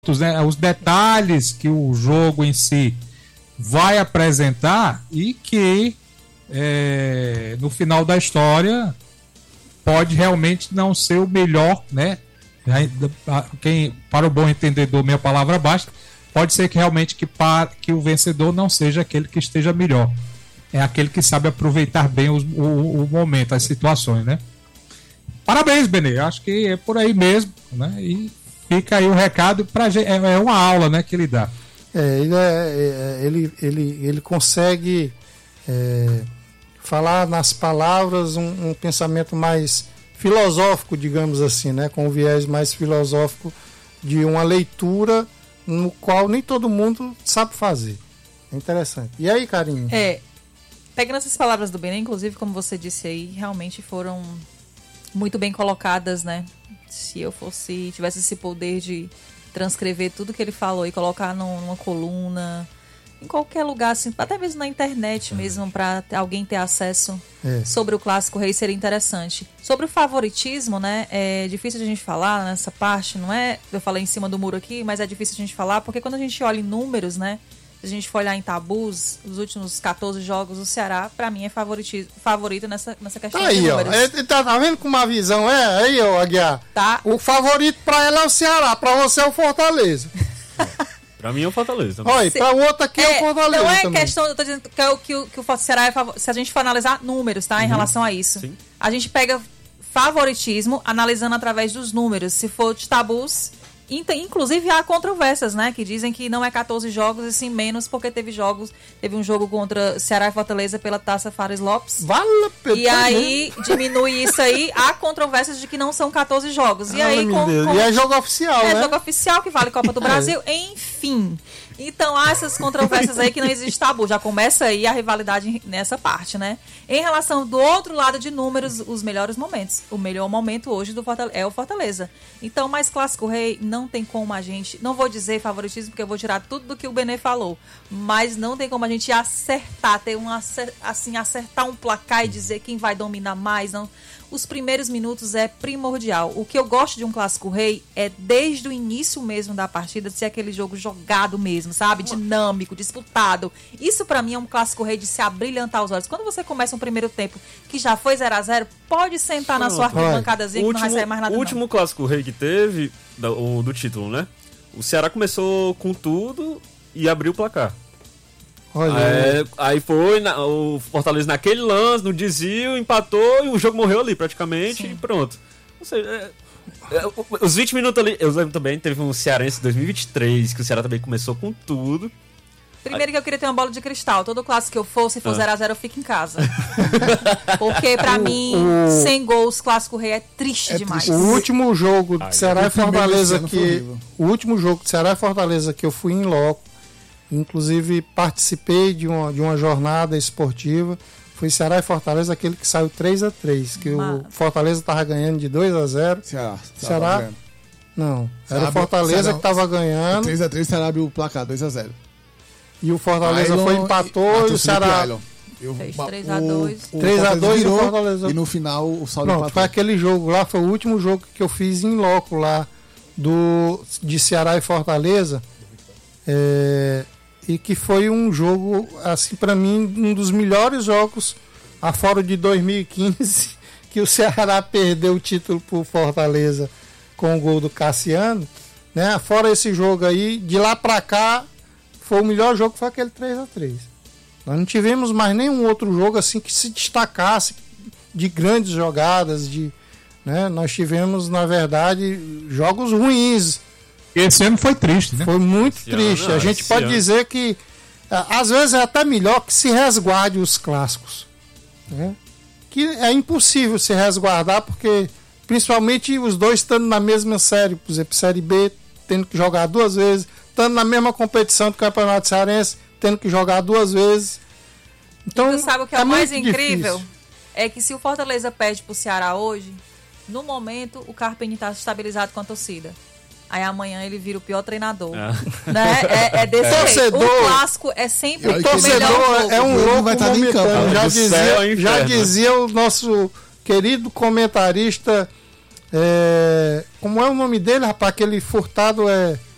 né, os detalhes que o jogo em si vai apresentar e que no final da história pode realmente não ser o melhor, né? Para o bom entendedor, minha palavra basta. Pode ser que realmente que o vencedor não seja aquele que esteja melhor. É aquele que sabe aproveitar bem o momento, as situações, né? Parabéns, Benê. Acho que é por aí mesmo, né? E fica aí o recado pra gente. É uma aula, né, que ele dá. Ele consegue falar nas palavras um pensamento mais filosófico, digamos assim, né? Com um viés mais filosófico de uma leitura no qual nem todo mundo sabe fazer. É interessante. E aí, Carinho? Pegando essas palavras do Benê, inclusive, como você disse aí, realmente foram muito bem colocadas, né? Se eu tivesse esse poder de transcrever tudo que ele falou e colocar numa coluna, em qualquer lugar, assim, até mesmo na internet mesmo, para alguém ter acesso sobre o Clássico Rei, seria interessante. Sobre o favoritismo, né, é difícil de a gente falar nessa parte, não é? Eu falei em cima do muro aqui, mas é difícil de a gente falar, porque quando a gente olha em números, né, se a gente for olhar em tabus, os últimos 14 jogos, o Ceará, pra mim, é favorito nessa questão aí, de números. Ó, tá vendo com uma visão, aí, ó, Aguiar. Tá. O favorito pra ela é o Ceará, pra você é o Fortaleza. Pra mim é o Fortaleza. Olha, pra o outro aqui é o Fortaleza. Não é também. questão, eu tô dizendo que o Ceará é favorito. Se a gente for analisar números, tá? Em relação a isso. Sim. A gente pega favoritismo analisando através dos números. Se for de tabus, inclusive há controvérsias, né? Que dizem que não é 14 jogos e sim menos, porque teve um jogo contra Ceará e Fortaleza pela Taça Fares Lopes. E aí diminui isso aí. Há controvérsias de que não são 14 jogos. E aí E é jogo oficial, né? É jogo oficial que vale Copa do Brasil. Enfim. Então há essas controvérsias aí que não existe tabu. Já começa aí a rivalidade nessa parte, né? Em relação do outro lado de números, os melhores momentos. O melhor momento hoje é o Fortaleza. Então, mais Clássico Rei, não tem como a gente... Não vou dizer favoritismo, porque eu vou tirar tudo do que o Benê falou. Mas não tem como a gente acertar, acertar um placar e dizer quem vai dominar mais, não... Os primeiros minutos é primordial. O que eu gosto de um Clássico Rei é desde o início mesmo da partida de ser aquele jogo jogado mesmo, sabe? Dinâmico, disputado. Isso pra mim é um Clássico Rei de se abrilhantar os olhos. Quando você começa um primeiro tempo que já foi 0-0, pode sentar na sua arquibancadazinha que não vai sair mais nada. O último Clássico Rei que teve, do título, né? O Ceará começou com tudo e abriu o placar. Aí foi o Fortaleza naquele lance, no desvio, empatou e o jogo morreu ali praticamente. Sim. E pronto. Ou seja, os 20 minutos ali. Eu lembro também, teve um Cearense 2023, que o Ceará também começou com tudo. Primeiro que eu queria ter uma bola de cristal. Todo clássico que eu for, se for 0-0, eu fico em casa. Porque pra mim, sem gols, Clássico Rei é triste demais. O último jogo de Ceará e Fortaleza o último jogo de Ceará e Fortaleza que eu fui em loco, inclusive participei de uma jornada esportiva, foi Ceará e Fortaleza, aquele que saiu 3-3, que o Fortaleza estava ganhando de 2-0. Ceará não, era o Fortaleza que estava ganhando. 3-3, o Ceará abriu o placar, 2-0. E o Fortaleza empatou e o Ceará fez 3-2. 3-2 e o Fortaleza. E no final o saldo empatou. Foi aquele jogo lá, foi o último jogo que eu fiz em loco lá de Ceará e Fortaleza. E que foi um jogo, assim, para mim, um dos melhores jogos, afora de 2015, que o Ceará perdeu o título pro Fortaleza com o gol do Cassiano, né? Fora esse jogo aí, de lá para cá, foi o melhor jogo, foi aquele 3-3. Nós não tivemos mais nenhum outro jogo assim que se destacasse de grandes jogadas, né? Nós tivemos, na verdade, jogos ruins. Esse ano foi triste, né? Foi muito triste. A gente pode dizer que às vezes é até melhor que se resguarde os clássicos, né? Que é impossível se resguardar, porque principalmente os dois estando na mesma série, por exemplo, Série B, tendo que jogar 2 vezes, estando na mesma competição do Campeonato Cearense, tendo que jogar 2 vezes. Então, tu sabe o que é o mais incrível? Difícil. É que se o Fortaleza perde pro Ceará hoje, no momento o Carpini está estabilizado com a torcida. Aí amanhã ele vira o pior treinador. Né? É desse jeito. O clássico é sempre o torcedor. É um louco momentâneo. Já dizia o nosso querido comentarista. Como é o nome dele, rapaz? Aquele Furtado